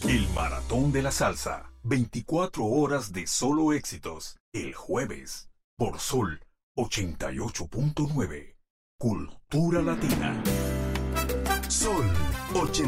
El Maratón de la Salsa. 24 horas de solo éxitos. El jueves. Por Sol 88.9. Cultura Latina. Sol 88.